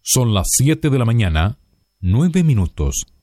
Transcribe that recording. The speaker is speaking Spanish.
Son las 7 de la mañana, 9 minutos.